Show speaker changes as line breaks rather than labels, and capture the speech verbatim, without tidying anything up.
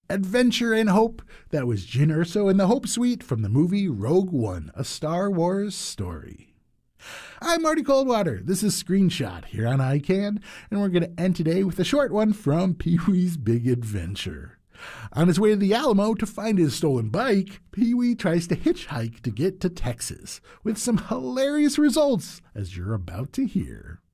Adventure and Hope. That was Jyn Erso and the Hope Suite from the movie Rogue One, a Star Wars story. I'm Marty Coldwater. This is Screenshot here on I CAN, and we're going to end today with a short one from Pee-wee's Big Adventure. On his way to the Alamo to find his stolen bike, Pee-wee tries to hitchhike to get to Texas, with some hilarious results, as you're about to hear.